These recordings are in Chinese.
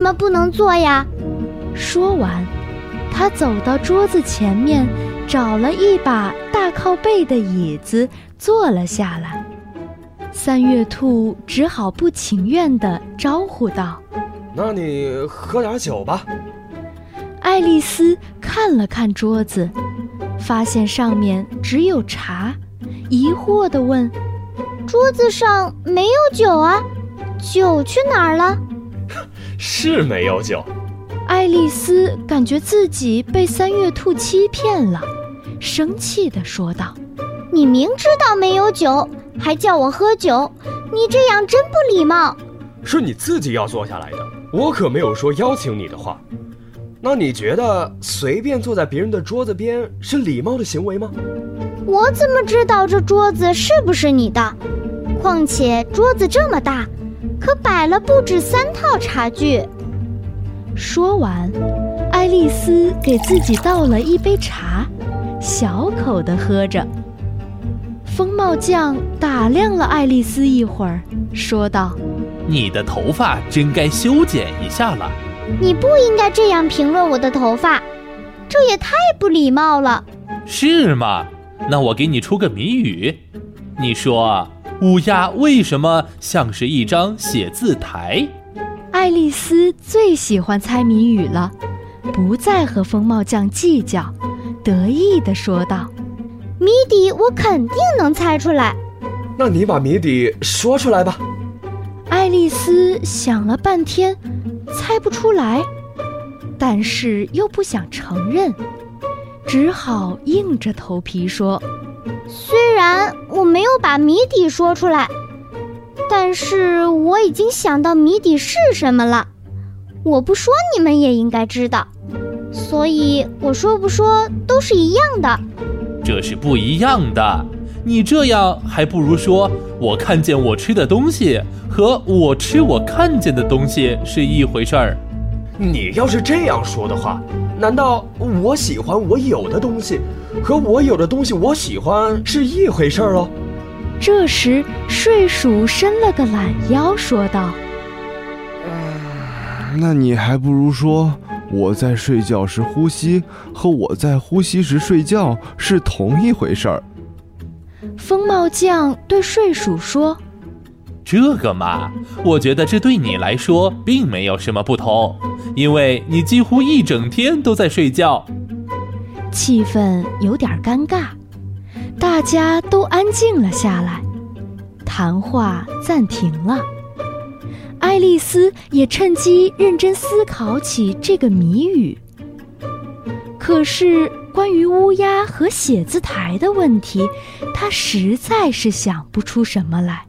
么不能坐呀？ 说完，他走到桌子前面，找了一把大靠背的椅子坐了下来。三月兔只好不情愿地招呼道： 那你喝点酒吧。 爱丽丝看了看桌子，发现上面只有茶，疑惑地问： 桌子上没有酒啊，酒去哪儿了？ 是没有酒。 爱丽丝感觉自己被三月兔欺骗了，生气地说道： 你明知道没有酒，还叫我喝酒，你这样真不礼貌。 是你自己要坐下来的，我可没有说邀请你的话。那你觉得随便坐在别人的桌子边是礼貌的行为吗？ 我怎么知道这桌子是不是你的？况且桌子这么大，可摆了不止3套茶具。 说完，爱丽丝给自己倒了一杯茶，小口地喝着。风帽匠打量了爱丽丝一会儿，说道： 你的头发真该修剪一下了。 你不应该这样评论我的头发，这也太不礼貌了。 是吗？那我给你出个谜语，你说乌鸦为什么像是一张写字台？ 爱丽丝最喜欢猜谜语了，不再和风帽匠计较，得意地说道： 谜底我肯定能猜出来。 那你把谜底说出来吧。 爱丽丝想了半天，猜不出来，但是又不想承认，只好硬着头皮说： 虽然我没有把谜底说出来，但是我已经想到谜底是什么了。我不说你们也应该知道，所以我说不说都是一样的。 这是不一样的，你这样还不如说我看见我吃的东西和我吃我看见的东西是一回事儿。 你要是这样说的话，难道我喜欢我有的东西和我有的东西我喜欢是一回事儿喽？ 这时睡鼠伸了个懒腰说道： 那你还不如说我在睡觉时呼吸和我在呼吸时睡觉是同一回事儿。 风帽匠对睡鼠说： 这个嘛，我觉得这对你来说并没有什么不同，因为你几乎一整天都在睡觉。 气氛有点尴尬，大家都安静了下来，谈话暂停了。爱丽丝也趁机认真思考起这个谜语。可是关于乌鸦和写字台的问题，她实在是想不出什么来。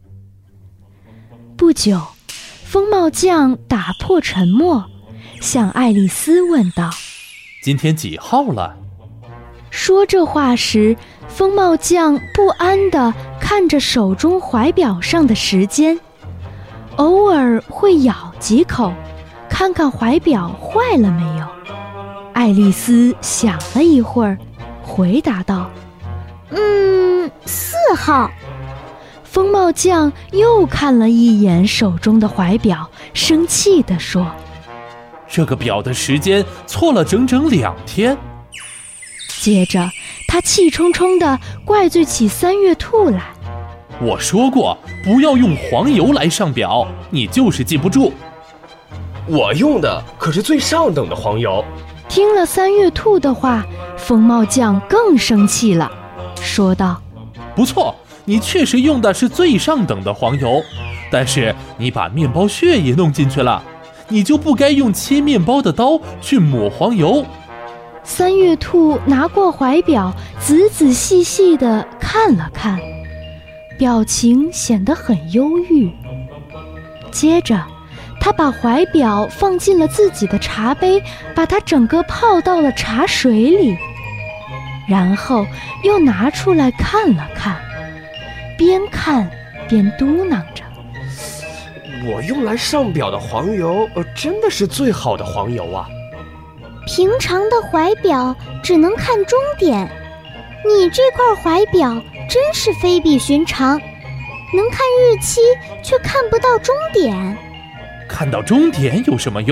不久，风帽匠打破沉默，向爱丽丝问道： 今天几号了？ 说这话时，风帽匠不安地看着手中怀表上的时间，偶尔会咬几口，看看怀表坏了没有。爱丽丝想了一会儿，回答道 4号。 风帽匠又看了一眼手中的怀表，生气地说： 这个表的时间错了整整2天。 接着他气冲冲地怪罪起三月兔来： 我说过不要用黄油来上表，你就是记不住。 我用的可是最上等的黄油。 听了三月兔的话，风帽匠更生气了，说道： 不错，你确实用的是最上等的黄油，但是你把面包屑也弄进去了，你就不该用切面包的刀去抹黄油。 三月兔拿过怀表，仔仔细细地看了看，表情显得很忧郁。接着他把怀表放进了自己的茶杯，把它整个泡到了茶水里，然后又拿出来看了看，边看边嘟囔着： 我用来上表的黄油真的是最好的黄油啊。 平常的怀表只能看终点，你这块怀表真是非比寻常，能看日期却看不到终点。 看到终点有什么用？